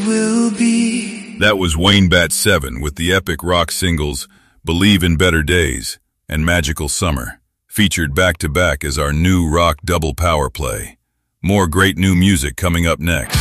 will be. That was Wayne Bat 7 with the epic rock singles Believe in Better Days and Magical Summer, featured back-to-back as our new rock double power play. More great new music coming up next.